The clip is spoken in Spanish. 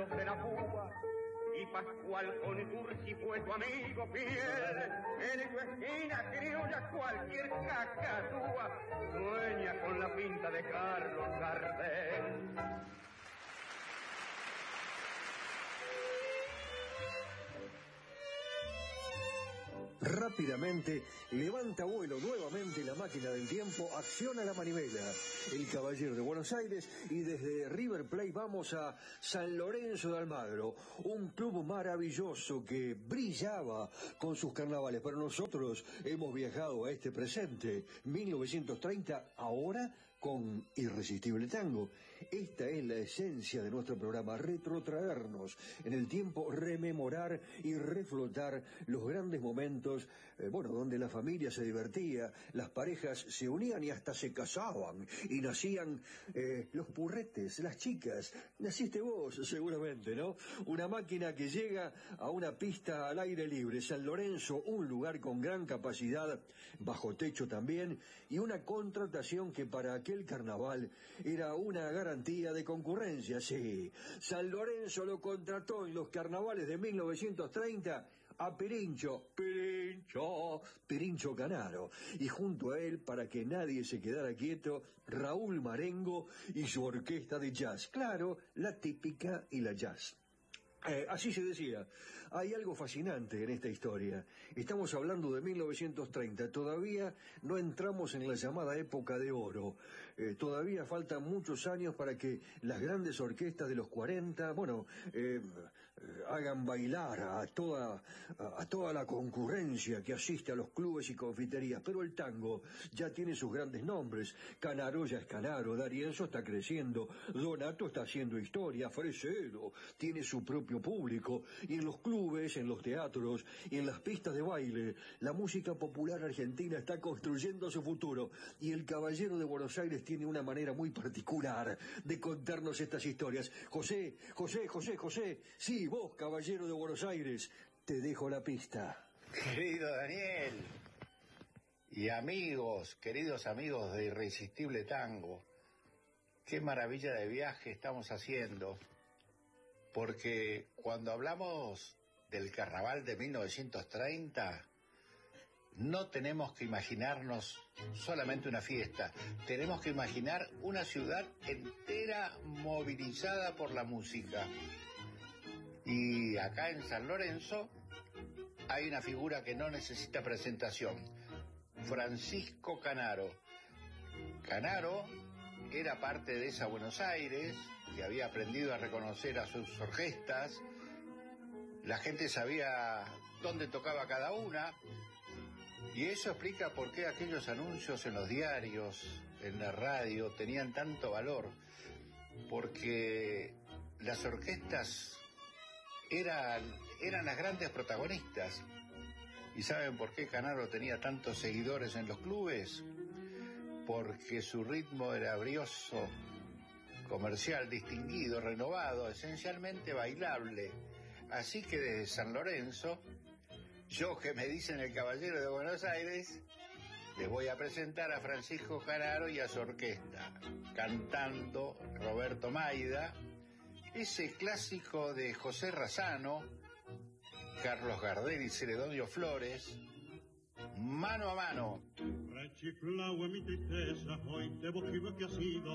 Carlos de la Púa, y Pascual Concursi fue tu amigo fiel. En tu esquina criolla cualquier cacatúa sueña con la pinta de Carlos Gardel. Rápidamente levanta vuelo nuevamente la máquina del tiempo, acciona la manivela, el Caballero de Buenos Aires, y desde River Plate vamos a San Lorenzo de Almagro, un club maravilloso que brillaba con sus carnavales. Pero nosotros hemos viajado a este presente, 1930, ahora con Irresistible Tango. Esta es la esencia de nuestro programa, retrotraernos en el tiempo, rememorar y reflotar los grandes momentos, donde la familia se divertía, las parejas se unían y hasta se casaban, y nacían los purretes, las chicas. Naciste vos, seguramente, ¿no? Una máquina que llega a una pista al aire libre, San Lorenzo, un lugar con gran capacidad, bajo techo también, y una contratación que para aquel carnaval era una garantía de concurrencia. Sí, San Lorenzo lo contrató en los carnavales de 1930 a Pirincho Canaro, y junto a él, para que nadie se quedara quieto, Raúl Marengo y su orquesta de jazz. Claro, la típica y la jazz. Así se decía. Hay algo fascinante en esta historia. Estamos hablando de 1930. Todavía no entramos en la llamada época de oro. Todavía faltan muchos años para que las grandes orquestas de los 40, hagan bailar a toda la concurrencia que asiste a los clubes y confiterías. Pero el tango ya tiene sus grandes nombres. Canaro ya es Canaro, D'Arienzo está creciendo, Donato está haciendo historia, Fresedo tiene su propio público, y en los clubes, en los teatros y en las pistas de baile, la música popular argentina está construyendo su futuro, y el Caballero de Buenos Aires tiene una manera muy particular de contarnos estas historias. José, sí, vos, Caballero de Buenos Aires, te dejo la pista. Querido Daniel, y amigos, queridos amigos de Irresistible Tango, qué maravilla de viaje estamos haciendo. Porque cuando hablamos del carnaval de 1930, no tenemos que imaginarnos solamente una fiesta, tenemos que imaginar una ciudad entera movilizada por la música. Y acá en San Lorenzo hay una figura que no necesita presentación, Francisco Canaro. Canaro era parte de esa Buenos Aires, que había aprendido a reconocer a sus orquestas. La gente sabía dónde tocaba cada una, y eso explica por qué aquellos anuncios en los diarios, en la radio, tenían tanto valor, porque las orquestas eran las grandes protagonistas. ¿Y saben por qué Canaro tenía tantos seguidores en los clubes? Porque su ritmo era brioso, comercial, distinguido, renovado, esencialmente bailable. Así que desde San Lorenzo, yo, que me dicen el Caballero de Buenos Aires, les voy a presentar a Francisco Canaro y a su orquesta, cantando Roberto Maida, ese clásico de José Razzano, Carlos Gardel y Celedonio Flores, Mano a Mano. Rechiflao en mi tristeza, hoy te busco que ha sido.